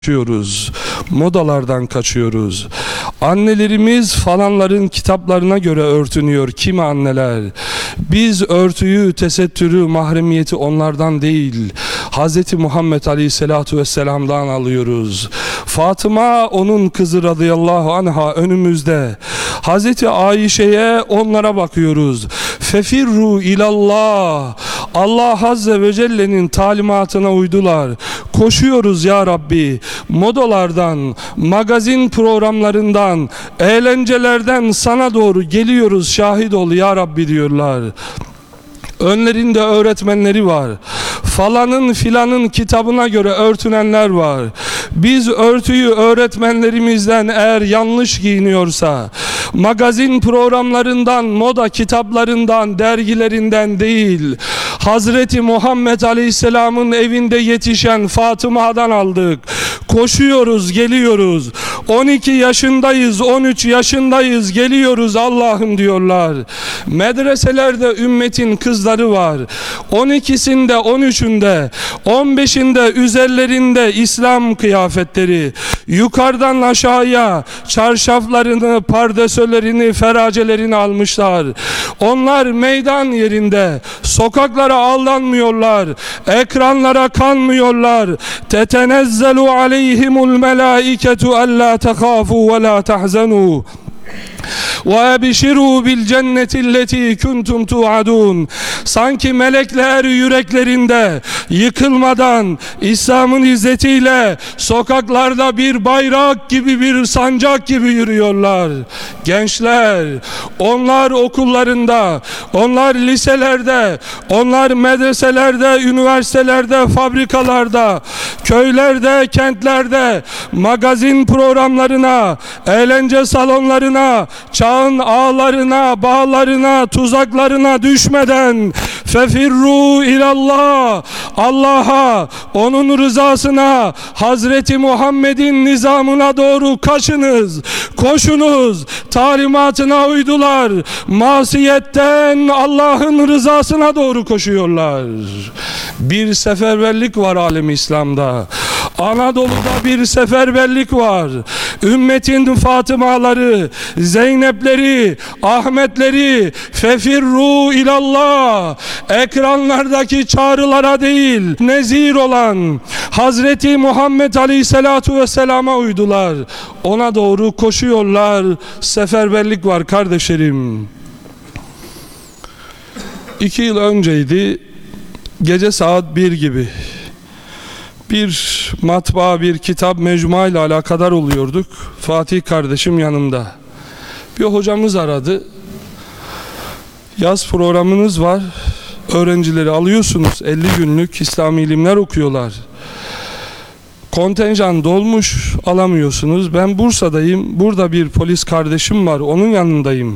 kaçıyoruz, modalardan kaçıyoruz. Annelerimiz falanların kitaplarına göre örtünüyor, kimi anneler. Biz örtüyü, tesettürü, mahremiyeti onlardan değil, Hz. Muhammed Aleyhisselatü Vesselam'dan alıyoruz. Fatıma onun kızı radıyallahu anha önümüzde. Hz. Ayşe'ye, onlara bakıyoruz. Fefirru ilallah. Allah Azze ve Celle'nin talimatına uydular. Koşuyoruz ya Rabbi. Modalardan, magazin programlarından, eğlencelerden sana doğru geliyoruz, şahit ol ya Rabbi diyorlar. Önlerinde öğretmenleri var. Falanın filanın kitabına göre örtünenler var. Biz örtüyü öğretmenlerimizden eğer yanlış giyiniyorsa, magazin programlarından, moda kitaplarından, dergilerinden değil, Hazreti Muhammed Aleyhisselam'ın evinde yetişen Fatıma'dan aldık. Koşuyoruz, geliyoruz. 12 yaşındayız, 13 yaşındayız, geliyoruz Allah'ım diyorlar. Medreselerde ümmetin kızları var. 12'sinde, 13'ünde, 15'inde üzerlerinde İslam kıyafetleri. Yukarıdan aşağıya çarşaflarını, pardesölerini, feracelerini almışlar. Onlar meydan yerinde, sokaklara aldanmıyorlar, ekranlara kanmıyorlar. Tetenezzelu aleyhimul melaiketu alla tekhafu ve la tahzanu وَاَبِشِرُوا بِالْجَنَّةِ الَّتِي كُنْتُمْ تُوعَدُونَ. Sanki melekler yüreklerinde yıkılmadan İslam'ın izzetiyle sokaklarda bir bayrak gibi, bir sancak gibi yürüyorlar. Gençler, onlar okullarında, onlar liselerde, onlar medreselerde, üniversitelerde, fabrikalarda, köylerde, kentlerde, magazin programlarına, eğlence salonlarına, çağın ağlarına, bağlarına, tuzaklarına düşmeden fefirru ilallah, Allah'a, onun rızasına, Hazreti Muhammed'in nizamına doğru kaçınız, koşunuz. Talimatına uydular. Masiyetten Allah'ın rızasına doğru koşuyorlar. Bir seferberlik var alem-i İslam'da. Anadolu'da bir seferberlik var. Ümmetin Fatımaları, Zeynepleri, Ahmetleri, fefirru ilallah. Ekranlardaki çağrılara değil, nezir olan Hazreti Muhammed Aleyhisselatu Vesselam'a uydular. Ona doğru koşuyorlar. Seferberlik var kardeşlerim. 2 yıl önceydi, gece saat 1 gibi. Bir matbaa, bir kitap mecmua ile alakadar oluyorduk. Fatih kardeşim yanımda. Bir hocamız aradı. Yaz programınız var. Öğrencileri alıyorsunuz. 50 günlük İslami ilimler okuyorlar. Kontenjan dolmuş, alamıyorsunuz. Ben Bursa'dayım. Burada bir polis kardeşim var. Onun yanındayım.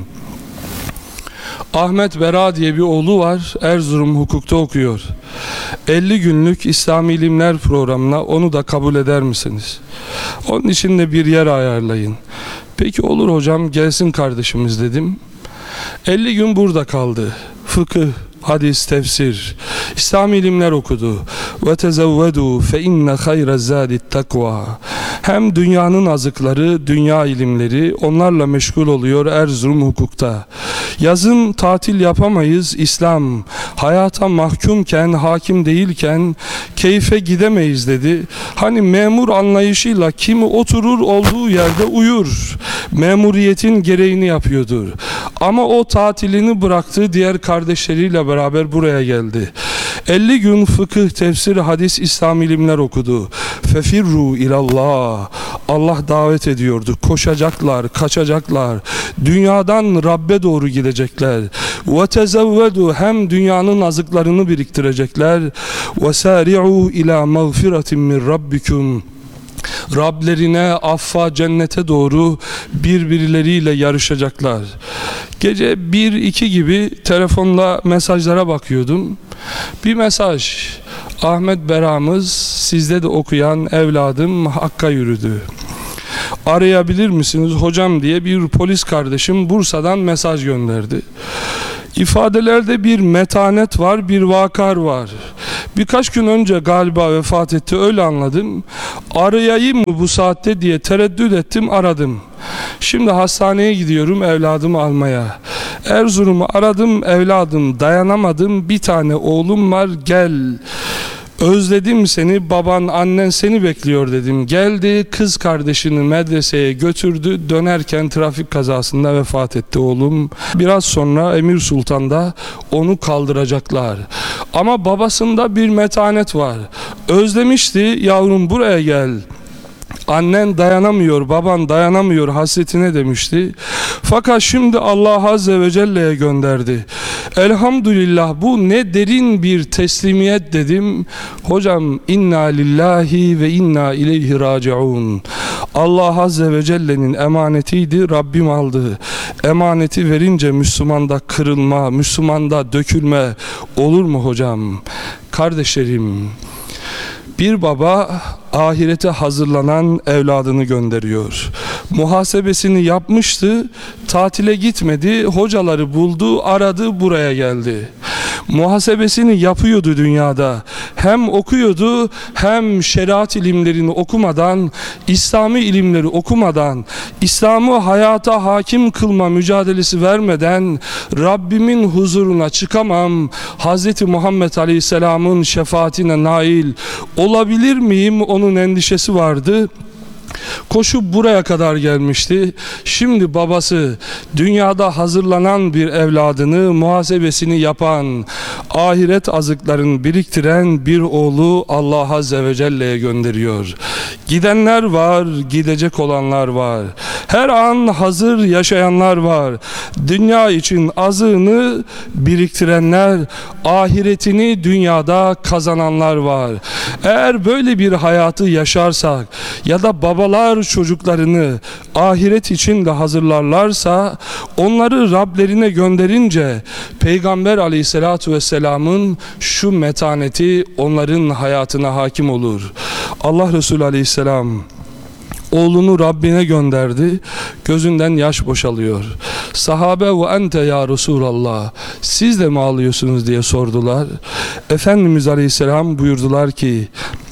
Ahmet Bera diye bir oğlu var. Erzurum hukukta okuyor. 50 günlük İslami ilimler programına onu da kabul eder misiniz? Onun için de bir yer ayarlayın. Peki olur hocam, gelsin kardeşimiz dedim. 50 gün burada kaldı. Fıkıh, hadis, tefsir, İslami ilimler okudu. Ve tezevvedu fe inne hayra zadit takva. Hem dünyanın azıkları, dünya ilimleri, onlarla meşgul oluyor Erzurum hukukta. Yazın tatil yapamayız. İslam hayata mahkumken, hakim değilken keyfe gidemeyiz dedi. Hani memur anlayışıyla kimi oturur olduğu yerde uyur. Memuriyetin gereğini yapıyordur. Ama o tatilini bıraktı, diğer kardeşleriyle beraber buraya geldi. 50 gün fıkıh, tefsir, hadis, İslam ilimler okudu. Fefirru ilallah. Allah davet ediyordu. Koşacaklar, kaçacaklar. Dünyadan Rabbe doğru gidecekler. Ve tezevvedu, hem dünyanın azıklarını biriktirecekler. Ve sari'u ila mağfiratin min rabbikum. Rablerine, affa, cennete doğru birbirleriyle yarışacaklar. Gece 1-2 gibi telefonla mesajlara bakıyordum. Bir mesaj. Ahmet Bera'mız, sizde de okuyan evladım Hakk'a yürüdü. Arayabilir misiniz hocam diye bir polis kardeşim Bursa'dan mesaj gönderdi. İfadelerde bir metanet var, bir vakar var. Birkaç gün önce galiba vefat etti, öyle anladım. Arayayım mı bu saatte diye tereddüt ettim, aradım. Şimdi hastaneye gidiyorum evladımı almaya. Erzurum'u aradım, evladım dayanamadım, bir tane oğlum var, gel. Özledim seni, baban annen seni bekliyor dedim. Geldi, kız kardeşini medreseye götürdü. Dönerken trafik kazasında vefat etti oğlum. Biraz sonra Emir Sultan'da onu kaldıracaklar. Ama babasında bir metanet var. Özlemişti, yavrum buraya gel. Annen dayanamıyor, baban dayanamıyor hasretine demişti. Fakat şimdi Allah Azze ve Celle'ye gönderdi. Elhamdülillah, bu ne derin bir teslimiyet dedim. Hocam, inna lillahi ve inna ileyhi raciun. Allah Azze ve Celle'nin emanetiydi, Rabbim aldı. Emaneti verince Müslümanda kırılma, Müslümanda dökülme olur mu hocam? Kardeşlerim, bir baba ahirete hazırlanan evladını gönderiyor. Muhasebesini yapmıştı, tatile gitmedi, hocaları buldu, aradı, buraya geldi. Muhasebesini yapıyordu dünyada. Hem okuyordu, hem şeriat ilimlerini okumadan, İslami ilimleri okumadan, İslam'ı hayata hakim kılma mücadelesi vermeden Rabbimin huzuruna çıkamam, Hz. Muhammed Aleyhisselam'ın şefaatine nail olabilir miyim? Onun endişesi vardı. Koşup buraya kadar gelmişti. Şimdi babası dünyada hazırlanan bir evladını, muhasebesini yapan, ahiret azıklarını biriktiren bir oğlu Allah Azze ve Celle'ye gönderiyor. Gidenler var, gidecek olanlar var. Her an hazır yaşayanlar var. Dünya için azığını biriktirenler, ahiretini dünyada kazananlar var. Eğer böyle bir hayatı yaşarsak ya da babalar çocuklarını ahiret için de hazırlarlarsa, onları Rablerine gönderince Peygamber Aleyhisselatü Vesselam'ın şu metaneti onların hayatına hakim olur. Allah Resulü Aleyhisselam oğlunu Rabbine gönderdi. Gözünden yaş boşalıyor. Sahabe ve ente ya Resulallah, siz de mi ağlıyorsunuz diye sordular. Efendimiz Aleyhisselam buyurdular ki,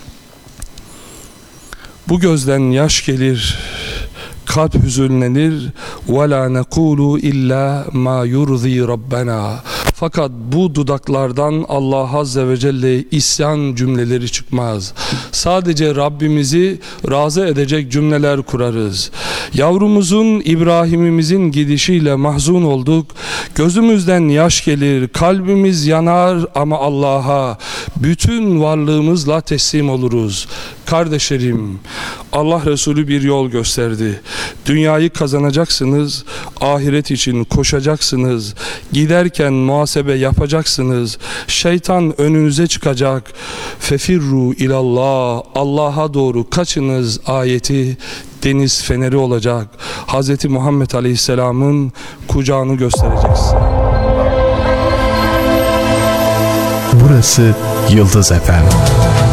bu gözden yaş gelir, kalp hüzünlenir. وَلَا نَقُولُ اِلَّا مَا يُرْضِي رَبَّنَا. Fakat bu dudaklardan Allah Azze ve Celle isyan cümleleri çıkmaz. Sadece Rabbimizi razı edecek cümleler kurarız. Yavrumuzun, İbrahim'imizin gidişiyle mahzun olduk. Gözümüzden yaş gelir, kalbimiz yanar ama Allah'a bütün varlığımızla teslim oluruz. Kardeşlerim, Allah Resulü bir yol gösterdi. Dünyayı kazanacaksınız, ahiret için koşacaksınız. Giderken muhasebe yapacaksınız. Şeytan önünüze çıkacak. Fefirru ilallah, Allah'a doğru kaçınız ayeti deniz feneri olacak. Hz. Muhammed Aleyhisselam'ın kucağını göstereceksin. Burası Yıldız FM.